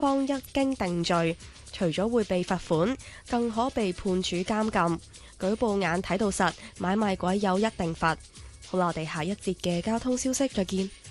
方一經定罪，除咗會被罰款，更可被判處監禁。舉報眼睇到實，買賣鬼有一定罰。好啦，我哋下一節嘅交通消息再見。